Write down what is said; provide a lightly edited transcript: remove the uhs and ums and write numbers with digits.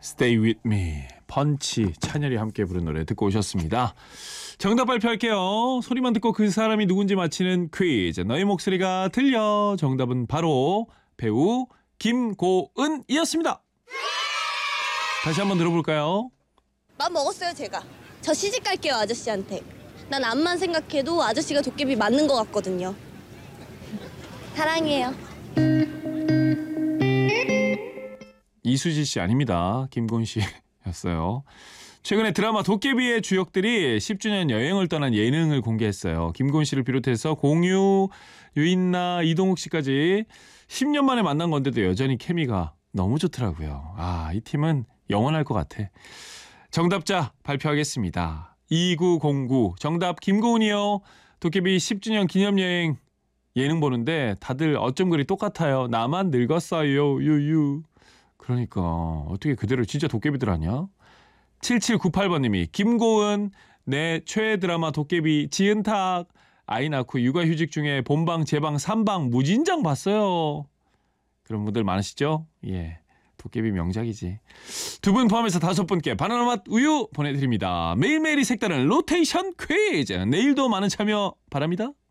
Stay with me. 펀치 찬열이 함께 부른 노래 듣고 오셨습니다. 정답 발표할게요. 소리만 듣고 그 사람이 누군지 맞히는 퀴즈. 너의 목소리가 들려. 정답은 바로 배우 김고은이었습니다. 다시 한번 들어볼까요? 맘 먹었어요, 제가. 저 시집 갈게요, 아저씨한테. 난 암만 생각해도 아저씨가 도깨비 맞는 것 같거든요. 사랑해요. 이수지 씨 아닙니다. 김고은 씨였어요. 최근에 드라마 도깨비의 주역들이 10주년 여행을 떠난 예능을 공개했어요. 김고은 씨를 비롯해서 공유, 유인나, 이동욱 씨까지 10년 만에 만난 건데도 여전히 케미가 너무 좋더라고요. 아, 이 팀은 영원할 것 같아. 정답자 발표하겠습니다. 2909 정답 김고은이요. 도깨비 10주년 기념여행 예능 보는데 다들 어쩜 그리 똑같아요. 나만 늙었어요. 유유. 그러니까 어떻게 그대로 진짜 도깨비들 아니야? 7798번님이 김고은 내 최애 드라마 도깨비 지은탁 아이 낳고 육아휴직 중에 본방 재방 3방 무진장 봤어요. 그런 분들 많으시죠? 예, 도깨비 명작이지. 두 분 포함해서 5분께 바나나 맛 우유 보내드립니다. 매일매일이 색다른 로테이션 퀴즈. 내일도 많은 참여 바랍니다.